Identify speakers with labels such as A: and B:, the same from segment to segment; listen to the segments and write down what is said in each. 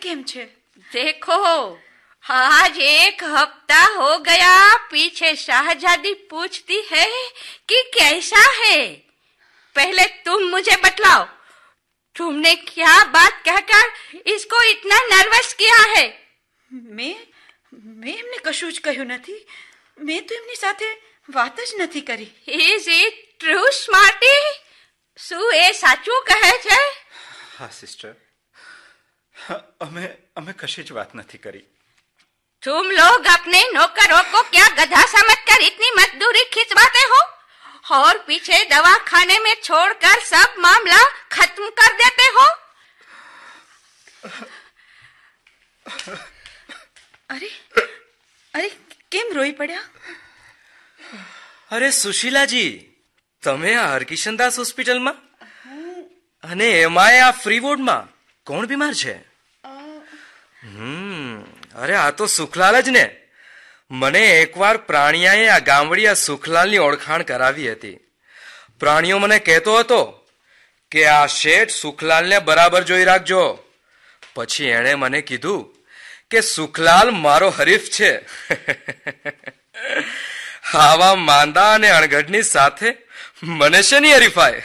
A: કેમ છે?
B: देखो, आज 1 हफ्ता हो गया पीछे शाहजादी पूछती है कि कैसा है। पहले तुम मुझे बतलाओ, तुमने क्या बात कहकर इसको इतना नर्वस किया है?
A: મેં એમને કશું જ કહ્યું નથી. મેં તો એમની સાથે વાત જ નથી કરી.
B: Is it true, Smarty? શું એ સાચું કહે છે?
C: હા સિસ્ટર, અમે કશી જ વાત નથી કરી.
B: तुम लोग अपने नौकरों को क्या गधा समझकर इतनी मजदूरी खिंचवाते हो और पीछे दवा खाने में छोड़कर सब मामला खत्म कर देते हो?
A: અરે કેમ રોઈ પડ્યા?
D: અરે સુશીલાજી, તમે આ હરકિશનદાસ હોસ્પિટલમાં અને એમાંય આ ફ્રી વોર્ડમાં કોણ બીમાર છે? અરે આ તો સુખલાલ જ ને. મને એકવાર પ્રાણિયાએ આ ગામડિયા સુખલાલની ઓળખાણ કરાવી હતી. પ્રાણીઓ મને કહેતો હતો કે આ શેઠ સુખલાલને બરાબર જોઈ રાખજો. પછી એણે મને કીધું કે સુખલાલ મારો હરીફ છે. આવા માંદા અને અણઘડની સાથે મને શેની હરીફાય?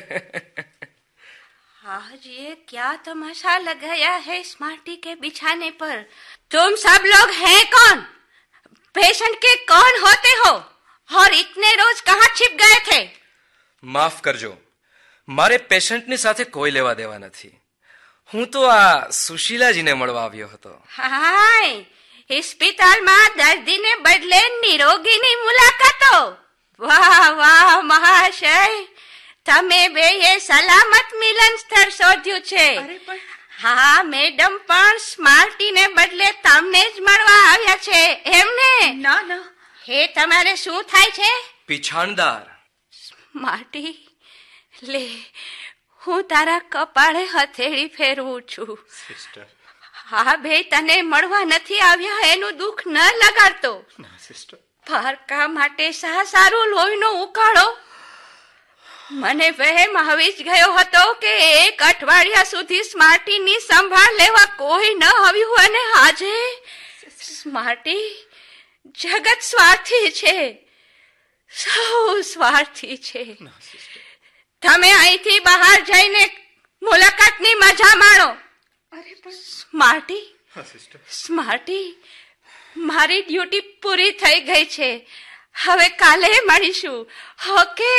B: आज ये क्या तमाशा लगाया है स्मार्टी के बिछाने पर? तुम सब लोग हैं कौन? पेशेंट के कौन होते हो और इतने रोज कहाँ छिप गए थे?
D: માફ કરજો, મારે પેશન્ટની સાથે કોઈ લેવા દેવા નથી. હું તો આ સુશીલાજીને મળવા આવ્યો હતો.
B: હાય, હોસ્પિટલમાં દર્દીને બદલે નિરોગીની મુલાકાતો. વાહ વાહ મહાશય, તમે બેએ સલામત મિલન સ્થળ શોધ્યું છે. હા, મેડમ પણ સ્માર્ટીને બદલે તમને જ મળવા આવ્યા છે એમને?
A: ના.
B: હે, તમારે શું થાય છે?
D: પીછાણદાર.
B: સ્માર્ટી, લે, હું તારા કપાળે હથેળી ફેરવું છું.
C: સિસ્ટર.
B: હા બે, તને મળવા નથી આવ્યા એનું દુઃખ ન લગાડતો.
C: ના સિસ્ટર.
B: પારકા માટે સારું લોહીનો ઉકાળો. મને વહેમ આવી જ ગયો હતો કે 1 અઠવાડિયા સુધી સ્માર્ટીની સંભાળ લેવા કોઈ ન આવ્યું અને આજે સ્માર્ટી જગત સ્વાર્થી છે, સૌ સ્વાર્થી છે. તમે અહીંથી બહાર જઈને મુલાકાતની મજા માણો. સ્માર્ટી, સ્માર્ટી, મારી ડ્યુટી પૂરી થઈ ગઈ છે. હવે કાલે મળીશું, ઓકે?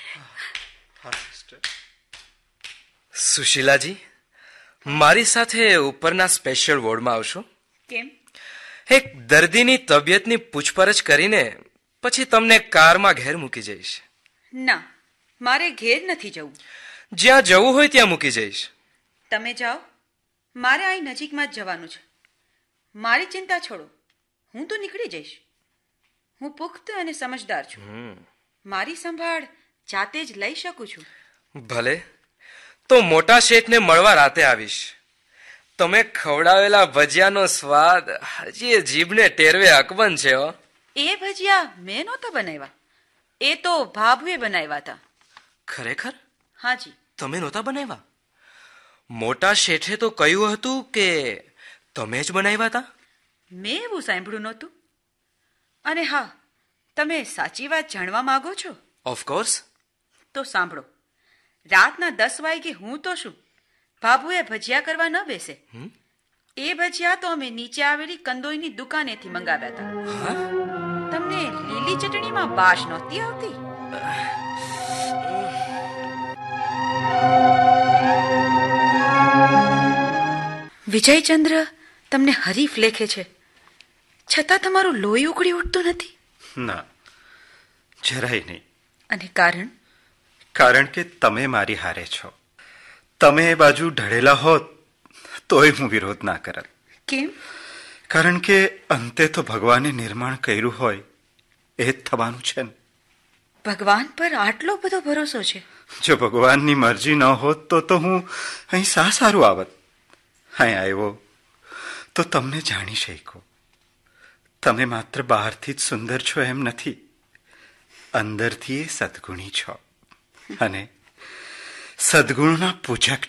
D: સુશીલાજી, મારી સાથે ઉપરના સ્પેશિયલ વોર્ડમાં આવશો?
A: કેમ?
D: એક દર્દીની તબિયતની પૂછપરછ કરીને પછી તમને કારમાં ઘેર મૂકી જઈશ.
A: ના, મારે ઘેર નથી જવું.
D: જ્યાં જવું હોય ત્યાં મૂકી જઈશ.
A: તમે જાઓ, મારે અહીં નજીકમાં જ જવાનું છે. મારી ચિંતા છોડો, હું તો નીકળી જઈશ. હું પુખ્ત અને સમજદાર છું. મારી સંભાળ જાતે જ લઈ શકું છું.
D: ભલે, તો મોટા શેઠને મળવા રાતે આવીશ. તમે ખવડાવેલા ભજીયાનો સ્વાદ હજી જીભને ટેરવે અકબંધ છે.
A: એ ભજીયા મેં નહોતા બનાવ્યા, એ તો ભાભુએ બનાવ્યા હતા.
D: ખરેખર?
A: હાજી.
D: તમે નહોતા બનાવ્યા? મોટા શેઠે તો કહ્યું હતું કે તમે જ બનાવ્યા હતા.
A: મેં એવું સાંભળ્યું નહોતું. અને હા, તમે સાચી વાત જાણવા માંગો છો?
D: ઓફકોર્સ.
A: તો સાંભળો, રાતના 10 વાગે હું તો શું, બાબુએ ભજીયા કરવા ન બેસે. એ ભજીયા તો અમે નીચે આવેલી કંદોઈની દુકાનેથી મંગાવ્યા હતા. તમને લીલી ચટણીમાં બાશ નહોતી આવતી? વિજયચંદ્ર તમને હરીફ લેખે છે, છતાં તમારું લોહી ઉકળી ઉઠતું નથી?
C: ના, જરાય નહીં.
A: અને કારણ?
C: કારણ કે તમે મારી હારે છો. તમે એ બાજુ ઢળેલા હોત તોય હું વિરોધ ના કરત.
A: કેમ?
C: કારણ કે અંતે તો ભગવાને નિર્માણ કર્યું હોય એ જ થવાનું છે ને.
A: ભગવાન પર આટલો બધો ભરોસો છે?
C: જો ભગવાનની મરજી ન હોત તો હું અહીં સારું આવત. અહીં આવ્યો તો તમને જાણી શક્યો. તમે માત્ર બહારથી જ સુંદર છો એમ નથી, અંદરથી એ સદગુણી છો અને સદગુણના પૂજક